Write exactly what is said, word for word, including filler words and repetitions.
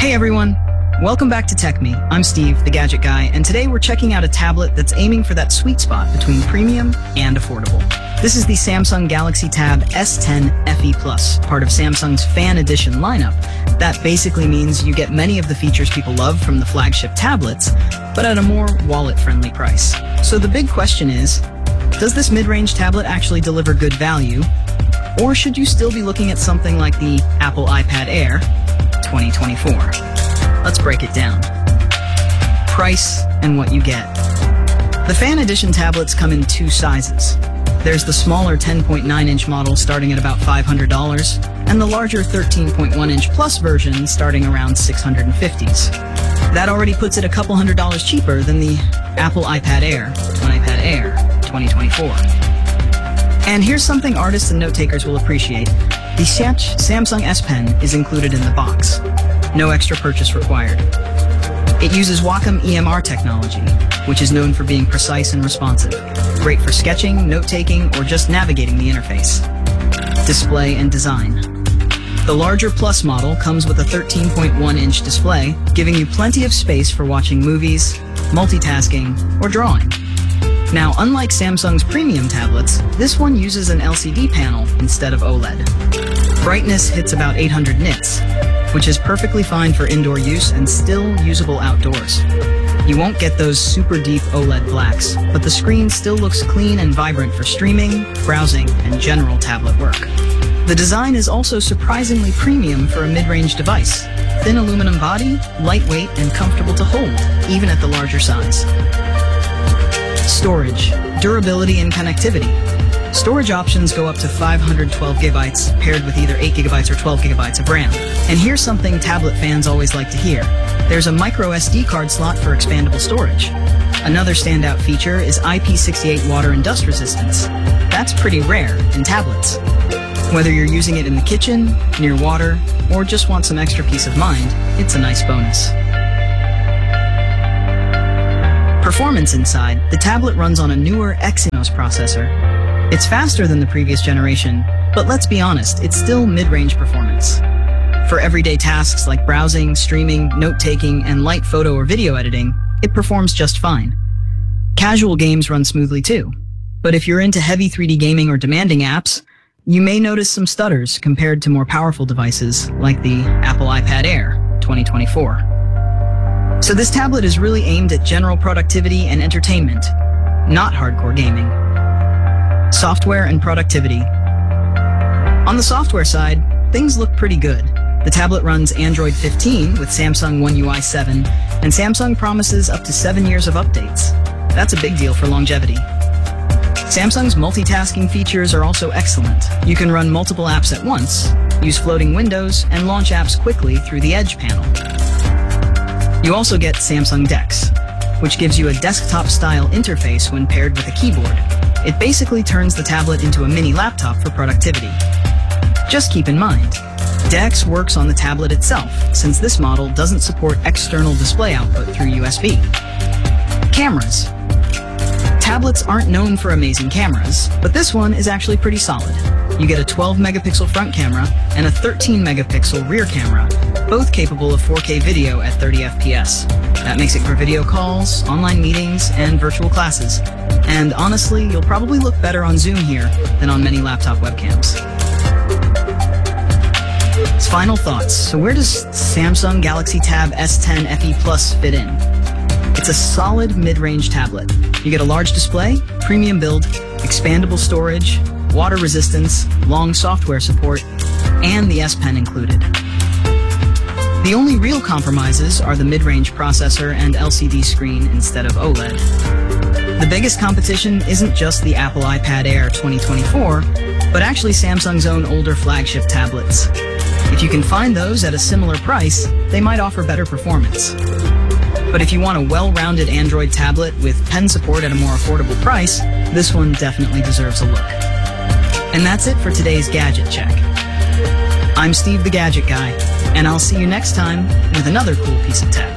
Hey everyone, welcome back to Tech Me. I'm Steve, the Gadget Guy, and today we're checking out a tablet that's aiming for that sweet spot between premium and affordable. This is the Samsung Galaxy Tab S ten F E Plus, part of Samsung's Fan Edition lineup. That basically means you get many of the features people love from the flagship tablets, but at a more wallet-friendly price. So the big question is, does this mid-range tablet actually deliver good value? Or should you still be looking at something like the Apple iPad Air twenty twenty-four? Let's break it down. Price and what you get. The Fan Edition tablets come in two sizes. There's the smaller ten point nine inch model starting at about five hundred dollars, and the larger thirteen point one inch Plus version starting around six hundred fifty dollars. That already puts it a couple hundred dollars cheaper than the Apple iPad Air, iPad Air twenty twenty-four. And here's something artists and note-takers will appreciate. The Samsung S Pen is included in the box. No extra purchase required. It uses Wacom E M R technology, which is known for being precise and responsive. Great for sketching, note-taking, or just navigating the interface. Display and design. The larger Plus model comes with a thirteen point one inch display, giving you plenty of space for watching movies, multitasking, or drawing. Now, unlike Samsung's premium tablets, this one uses an L C D panel instead of OLED. Brightness hits about eight hundred nits, which is perfectly fine for indoor use and still usable outdoors. You won't get those super deep OLED blacks, but the screen still looks clean and vibrant for streaming, browsing, and general tablet work. The design is also surprisingly premium for a mid-range device. Thin aluminum body, lightweight, and comfortable to hold, even at the larger size. Storage, durability, and connectivity. Storage options go up to five hundred twelve gigabytes, paired with either eight gigabytes or twelve gigabytes of RAM. And here's something tablet fans always like to hear. There's a micro S D card slot for expandable storage. Another standout feature is I P six eight water and dust resistance. That's pretty rare in tablets. Whether you're using it in the kitchen, near water, or just want some extra peace of mind, it's a nice bonus. Performance inside, the tablet runs on a newer Exynos processor. It's faster than the previous generation, but let's be honest, it's still mid-range performance. For everyday tasks like browsing, streaming, note-taking, and light photo or video editing, it performs just fine. Casual games run smoothly too, but if you're into heavy three D gaming or demanding apps, you may notice some stutters compared to more powerful devices like the Apple iPad Air twenty twenty-four. So this tablet is really aimed at general productivity and entertainment, not hardcore gaming. Software and productivity. On the software side, things look pretty good. The tablet runs Android fifteen with Samsung One U I seven, and Samsung promises up to seven years of updates. That's a big deal for longevity. Samsung's multitasking features are also excellent. You can run multiple apps at once, use floating windows, and launch apps quickly through the Edge panel. You also get Samsung DeX, which gives you a desktop-style interface when paired with a keyboard. It basically turns the tablet into a mini laptop for productivity. Just keep in mind, DeX works on the tablet itself, since this model doesn't support external display output through U S B. Cameras. Tablets aren't known for amazing cameras, but this one is actually pretty solid. You get a twelve megapixel front camera and a thirteen megapixel rear camera, both capable of four K video at thirty F P S. That makes it for video calls, online meetings, and virtual classes. And honestly, you'll probably look better on Zoom here than on many laptop webcams. Final thoughts. So where does Samsung Galaxy Tab S ten F E Plus fit in? It's a solid mid-range tablet. You get a large display, premium build, expandable storage, water resistance, long software support, and the S Pen included. The only real compromises are the mid-range processor and L C D screen instead of OLED. The biggest competition isn't just the Apple iPad Air twenty twenty-four, but actually Samsung's own older flagship tablets. If you can find those at a similar price, they might offer better performance. But if you want a well-rounded Android tablet with pen support at a more affordable price, this one definitely deserves a look. And that's it for today's Gadget Check. I'm Steve the Gadget Guy, and I'll see you next time with another cool piece of tech.